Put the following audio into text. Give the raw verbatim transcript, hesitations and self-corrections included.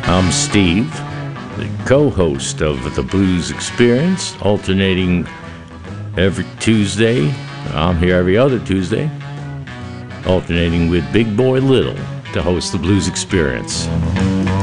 I'm Steve, the co-host of the Blues Experience, alternating every Tuesday. I'm here every other Tuesday, alternating with Big Boy Little to host the Blues Experience.